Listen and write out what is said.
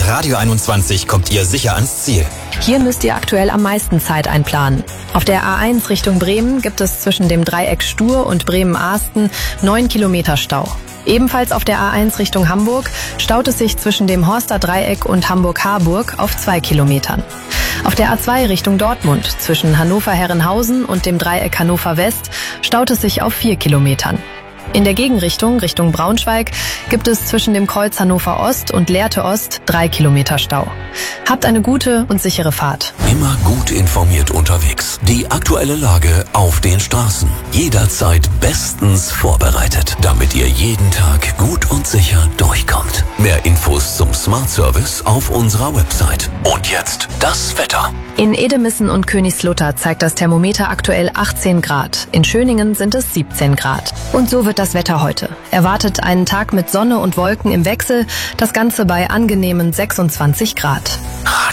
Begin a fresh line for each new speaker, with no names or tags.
Mit Radio 21 kommt ihr sicher ans Ziel.
Hier müsst ihr aktuell am meisten Zeit einplanen. Auf der A1 Richtung Bremen gibt es zwischen dem Dreieck Stur und Bremen-Ahsten 9 Kilometer Stau. Ebenfalls auf der A1 Richtung Hamburg staut es sich zwischen dem Horster Dreieck und Hamburg-Harburg auf 2 Kilometern. Auf der A2 Richtung Dortmund zwischen Hannover-Herrenhausen und dem Dreieck Hannover-West staut es sich auf 4 Kilometern. In der Gegenrichtung, Richtung Braunschweig, gibt es zwischen dem Kreuz Hannover Ost und Lehrte Ost 3 Kilometer Stau. Habt eine gute und sichere Fahrt.
Immer gut informiert unterwegs. Die aktuelle Lage auf den Straßen. Jederzeit bestens vorbereitet, damit ihr jeden Tag gut und sicher durchkommt. Mehr Infos zum Smart Service auf unserer Website. Und jetzt das Wetter.
In Edemissen und Königslutter zeigt das Thermometer aktuell 18 Grad. In Schöningen sind es 17 Grad. Und so wird das Wetter heute. Erwartet einen Tag mit Sonne und Wolken im Wechsel, das Ganze bei angenehmen 26 Grad.